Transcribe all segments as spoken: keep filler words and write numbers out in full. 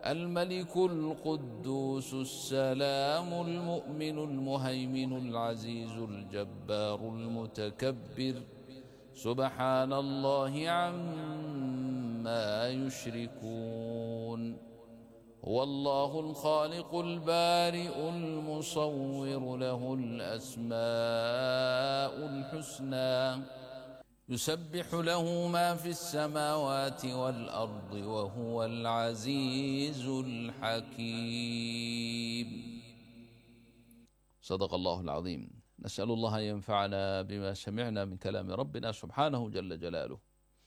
الملك القدوس السلام المؤمن المهيمن العزيز الجبار المتكبر سبحان الله عما يشركون. هو الله الخالق البارئ المصور له الأسماء الحسنى يسبح له ما في السماوات والأرض وهو العزيز الحكيم. صدق الله العظيم. نسأل الله أن ينفعنا بما سمعنا من كلام ربنا سبحانه جل جلاله.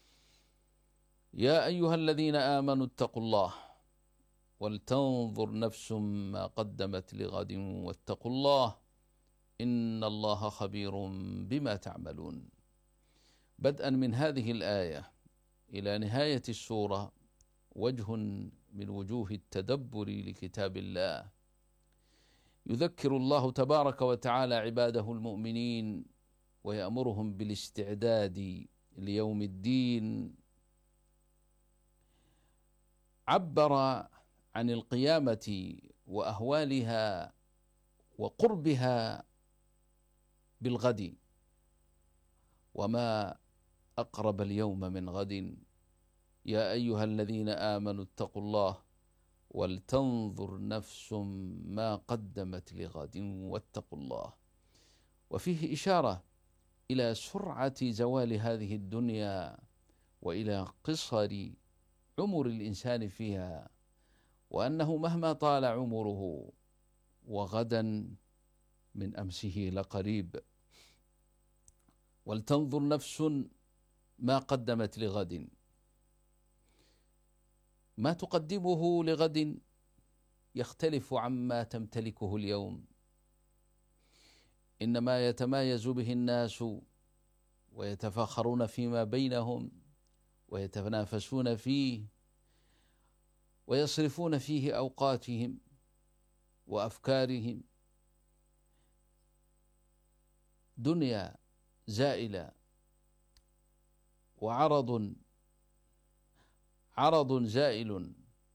يا أيها الذين آمنوا اتقوا الله ولتنظر نفس ما قدمت لغد واتقوا الله إن الله خبير بما تعملون. بدءا من هذه الآية إلى نهاية السورة وجه من وجوه التدبر لكتاب الله. يذكر الله تبارك وتعالى عباده المؤمنين ويأمرهم بالاستعداد ليوم الدين. عبر عن القيامة وأهوالها وقربها بالغد، وما أقرب اليوم من غد. يا أيها الذين آمنوا اتقوا الله ولتنظر نفس ما قدمت لغد واتقوا الله. وفيه إشارة إلى سرعة زوال هذه الدنيا وإلى قصر عمر الإنسان فيها، وأنه مهما طال عمره وغدا من أمسه لقريب. ولتنظر نفس ما قدمت لغد. ما تقدمه لغد يختلف عما تمتلكه اليوم. إنما يتمايز به الناس ويتفاخرون فيما بينهم ويتنافسون فيه ويصرفون فيه أوقاتهم وأفكارهم. دنيا زائلة وعرض عرض زائل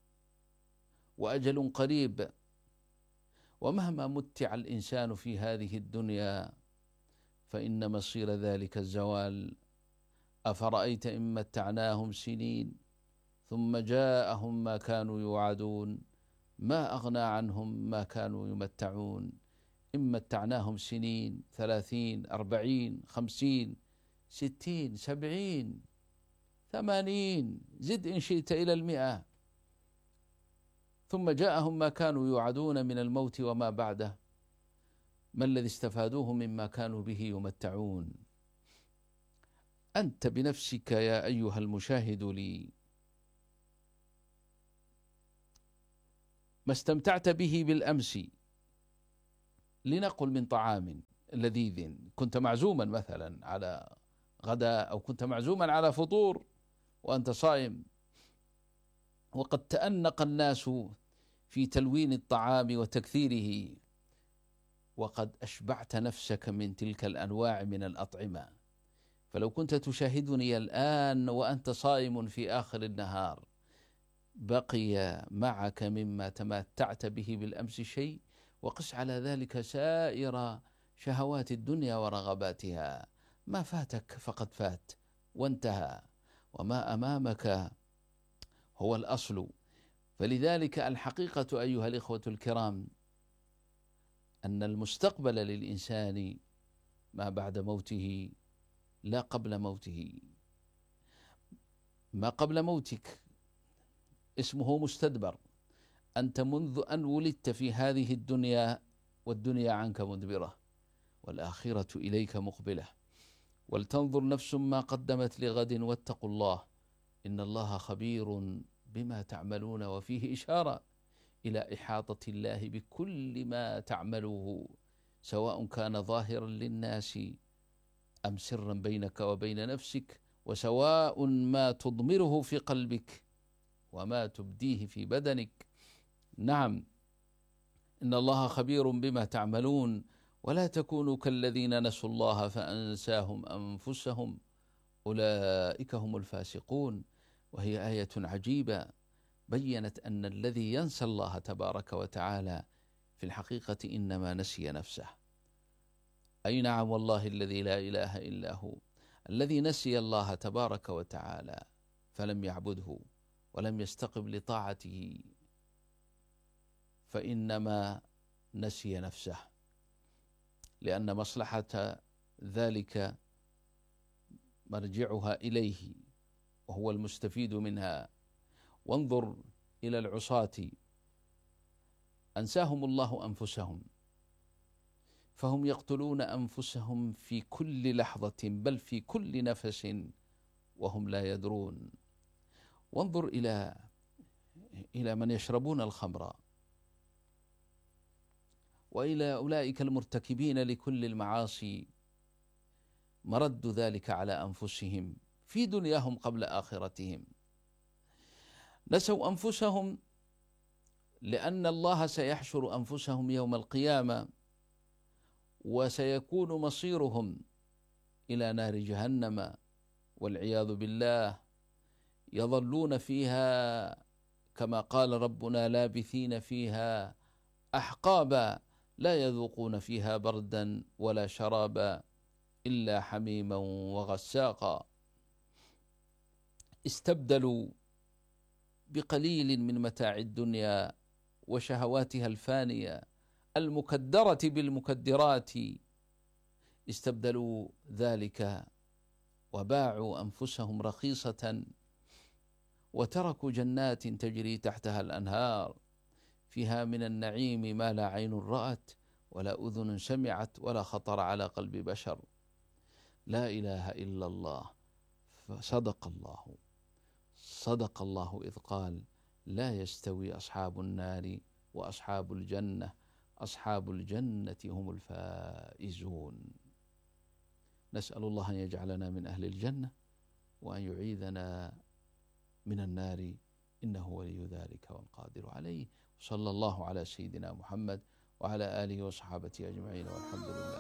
وأجل قريب. ومهما متع الإنسان في هذه الدنيا فإن مصير ذلك الزوال. أفرأيت إن متعناهم سنين ثم جاءهم ما كانوا يوعدون ما أغنى عنهم ما كانوا يمتعون. إن متعناهم سنين ثلاثين أربعين خمسين ستين سبعين ثمانين زد إن شئت إلى المئة، ثم جاءهم ما كانوا يوعدون من الموت وما بعده. ما الذي استفادوه مما كانوا به يمتعون؟ أنت بنفسك يا أيها المشاهد لي ما استمتعت به بالأمس، لنقل من طعام لذيذ، كنت معزوما مثلا على غداء أو كنت معزوما على فطور وأنت صائم، وقد تأنق الناس في تلوين الطعام وتكثيره، وقد أشبعت نفسك من تلك الأنواع من الأطعمة. فلو كنت تشاهدني الآن وأنت صائم في آخر النهار، بقي معك مما تمتعت به بالأمس شيء، وقس على ذلك سائر شهوات الدنيا ورغباتها. ما فاتك فقد فات وانتهى، وما أمامك هو الأصل. فلذلك الحقيقة أيها الإخوة الكرام أن المستقبل للإنسان ما بعد موته لا قبل موته. ما قبل موتك اسمه مستدبر. أنت منذ أن ولدت في هذه الدنيا والدنيا عنك مدبرة والآخرة إليك مقبلة. ولتنظر نفس ما قدمت لغد واتقوا الله إن الله خبير بما تعملون. وفيه إشارة إلى إحاطة الله بكل ما تعملوه، سواء كان ظاهرا للناس أم سرا بينك وبين نفسك، وسواء ما تضمره في قلبك وما تبديه في بدنك. نعم، إن الله خبير بما تعملون. ولا تكونوا كالذين نسوا الله فأنساهم أنفسهم أولئك هم الفاسقون. وهي آية عجيبة بيّنت أن الذي ينسى الله تبارك وتعالى في الحقيقة إنما نسي نفسه. أي نعم والله الذي لا إله إلا هو، الذي نسي الله تبارك وتعالى فلم يعبده ولم يستقم لطاعته فإنما نسي نفسه، لأن مصلحة ذلك مرجعها إليه وهو المستفيد منها. وانظر إلى العصاة، أنساهم الله أنفسهم، فهم يقتلون أنفسهم في كل لحظة بل في كل نفس وهم لا يدرون. وانظر إلى إلى من يشربون الخمر، وإلى أولئك المرتكبين لكل المعاصي، مرد ذلك على أنفسهم في دنياهم قبل آخرتهم. نسوا أنفسهم لأن الله سيحشر أنفسهم يوم القيامة، وسيكون مصيرهم إلى نار جهنم والعياذ بالله، يظلون فيها كما قال ربنا لابثين فيها أحقابا لا يذوقون فيها بردا ولا شرابا إلا حميما وغساقا. استبدلوا بقليل من متاع الدنيا وشهواتها الفانية المكدرة بالمكدرات، استبدلوا ذلك وباعوا أنفسهم رخيصة، وتركوا جنات تجري تحتها الأنهار فيها من النعيم ما لا عين رأت ولا أذن سمعت ولا خطر على قلب بشر. لا إله إلا الله. فصدق الله صدق الله إذ قال لا يستوي أصحاب النار وأصحاب الجنة، أصحاب الجنة هم الفائزون. نسأل الله أن يجعلنا من أهل الجنة وأن يعيذنا من النار، إنه ولي ذلك والقادر عليه. صلى الله على سيدنا محمد وعلى آله وصحابته أجمعين، والحمد لله.